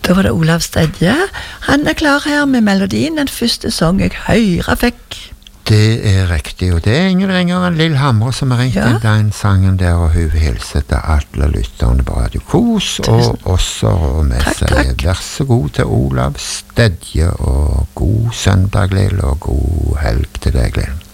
Da var det Olav Stedje. Han klar her med melodien, den første sang jeg høyre fikk. Det riktig, og det ingen ringer enn Lill Hamre som har ringt inn den sangen der, og hun hilser til alle lytterne på Radio Kos, og også, og vi sier vær så god til Olav Stedje, og god søndag, Lill, og god helg til deg, Lill.